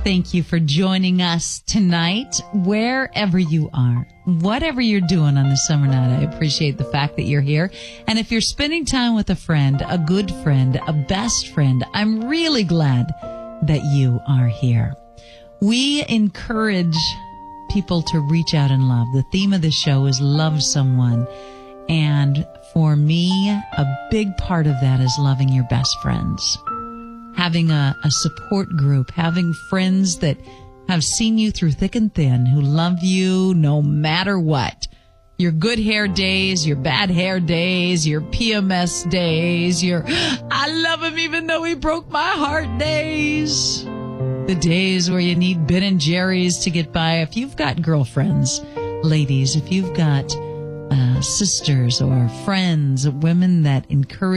Thank you for joining us tonight, wherever you are, whatever you're doing on the summer night. I appreciate the fact that you're here. And if you're spending time with a friend, a good friend, a best friend, I'm really glad that you are here. We encourage people to reach out and love. The theme of the show is love someone. And for me, a big part of that is loving your best friends. Having a support group, having friends that have seen you through thick and thin, who love you no matter what. Your good hair days, your bad hair days, your PMS days, your I love him even though he broke my heart days. The days where you need Ben and Jerry's to get by. If you've got girlfriends, ladies, if you've got sisters or friends, women that encourage